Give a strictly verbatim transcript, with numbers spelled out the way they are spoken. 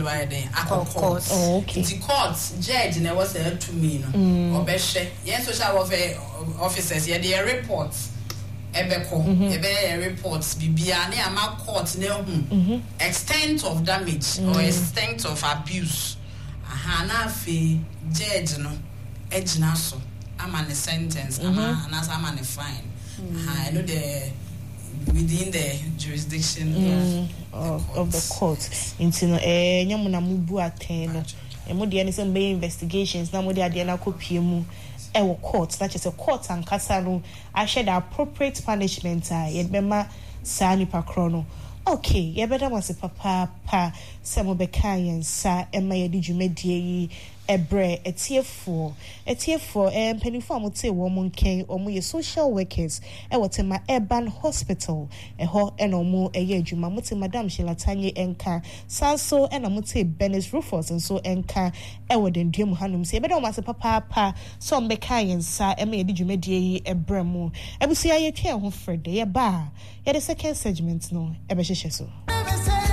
by the court. Oh, okay. The court judge never was there to me, no, or Beshe. Yes, social welfare officers, yeah, they report. Ebeko, ebe reports, Bibiane, ama court, ne extent of damage or extent of abuse. Aha, na fe judge no, edge na so. I'm on a sentence, I'm on a fine. I know the within the jurisdiction mm. of, of, of the court. Into no, eh, nyamuna mubu ateno. Emo di any some investigations. Na mo di adi na kopie mu. Ewo court. That is a court and kasano. I share the appropriate punishment. Ah, yebema sa nipa krono. Okay, yebeda mo se papa pa se mo bekayen sa ema yedi dwumedie ebre etiefo etiefo em penifo amote wo mo nken omo ye social workers e wotema urban hospital e ho e no mo eye adwuma mote madam Shelatanye enka sanso e na mote Benes Rufus nso enka e woden duam hanum se yebeda mo se papa pa so mbekayen sa ema yedi dwumedie ebre mo ebusia ye twa ho frede ye ba ye the second segment no e be hyehyɛ so.